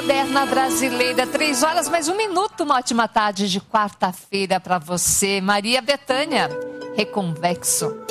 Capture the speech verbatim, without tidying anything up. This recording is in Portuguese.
Moderna brasileira, três horas mais um minuto, uma ótima tarde de quarta-feira para você. Maria Bethânia, Reconvexo.